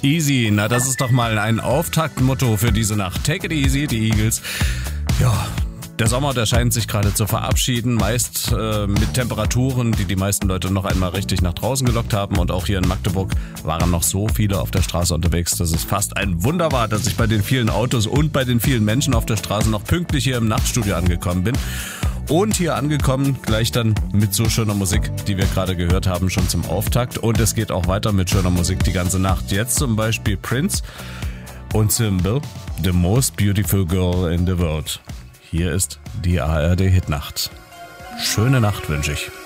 Easy, na das ist doch mal ein Auftaktmotto für diese Nacht. Take it easy, die Eagles. Ja, der Sommer, der scheint sich gerade zu verabschieden, meist mit Temperaturen, die die meisten Leute noch einmal richtig nach draußen gelockt haben. Und auch hier in Magdeburg waren noch so viele auf der Straße unterwegs, dass es fast ein Wunder war, dass ich bei den vielen Autos und bei den vielen Menschen auf der Straße noch pünktlich hier im Nachtstudio angekommen bin. Und hier angekommen, gleich dann mit so schöner Musik, die wir gerade gehört haben, schon zum Auftakt. Und es geht auch weiter mit schöner Musik die ganze Nacht. Jetzt zum Beispiel Prince und Symbol, The Most Beautiful Girl in the World. Hier ist die ARD Hitnacht. Schöne Nacht wünsche ich.